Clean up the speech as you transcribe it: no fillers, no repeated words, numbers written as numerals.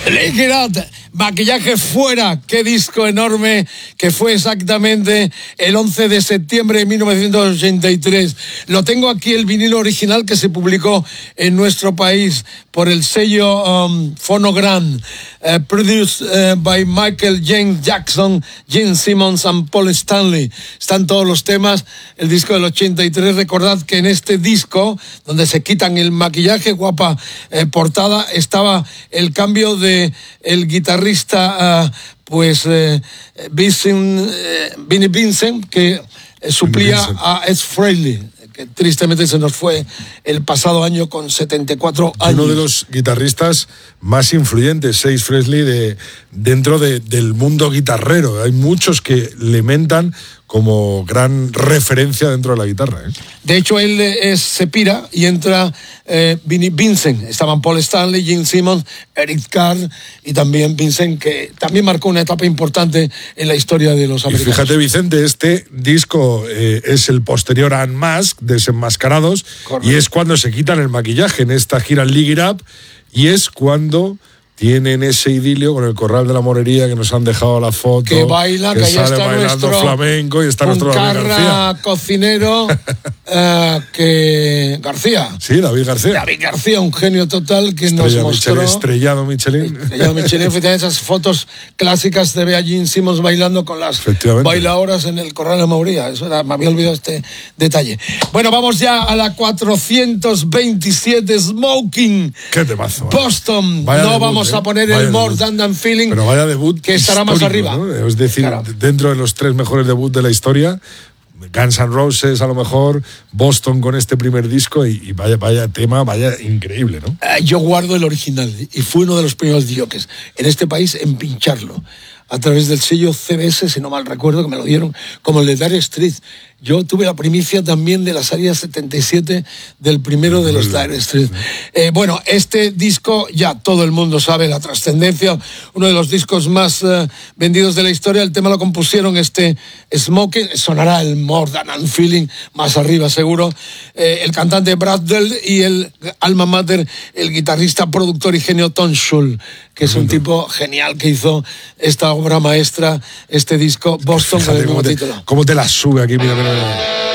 Liquid, maquillaje fuera, qué disco enorme que fue exactamente el 11 de septiembre de 1983. Lo tengo aquí, el vinilo original que se publicó en nuestro país por el sello Phonogram, produced by Michael James Jackson, Gene Simmons and Paul Stanley. Están todos los temas, el disco del 83. Recordad que en este disco, donde se quitan el maquillaje, guapa portada, estaba el cambio de el guitarrista Vinnie Vincent, que suplía a Ed Frehley, que tristemente se nos fue el pasado año con 74 años. Uno de los guitarristas más influyentes, Ace Frehley, dentro del mundo guitarrero. Hay muchos que le mentan como gran referencia dentro de la guitarra. De hecho, él se pira y entra Vinnie Vincent. Estaban Paul Stanley, Gene Simmons, Eric Carr y también Vincent, que también marcó una etapa importante en la historia de los americanos. Y fíjate, Vicente, este disco es el posterior a Unmasked, Desenmascarados. Correcto. Y es cuando se quitan el maquillaje en esta gira Lick It Up, y es cuando tienen ese idilio con el Corral de la Morería, que nos han dejado la foto, que baila, que sale está bailando nuestro flamenco, y está nuestro David García, cocinero, García. Sí, David García, un genio total, que nos mostró estrellado Michelin, efectivamente, esas fotos clásicas de a Gene Simmons bailando con las bailadoras en el Corral de la Morería. Eso era, me había olvidado este detalle. Bueno, vamos ya a la 427, Smoking. Qué temazo, Boston. No vamos a poner el More Than Feeling, pero vaya debut, que estará más arriba, ¿no? Es decir, claro, dentro de los 3 mejores debuts de la historia, Guns N' Roses a lo mejor, Boston con este primer disco, y vaya tema, vaya increíble, ¿no? Yo guardo el original y fui uno de los primeros dioses en este país en pincharlo a través del sello CBS, si no mal recuerdo, que me lo dieron, como el de Dire Street. Yo tuve la primicia también de la salida 77 del primero de los Dire Street. Bueno, este disco ya todo el mundo sabe la trascendencia, uno de los discos más vendidos de la historia. El tema lo compusieron Smoking, sonará el More Than Feeling más arriba seguro, el cantante Brad Delp y el alma mater, el guitarrista, productor y genio Tom Scholz, que es un tipo genial que hizo esta obra maestra, este disco Boston, con el mismo título. ¿Cómo te la sube aquí? Mira.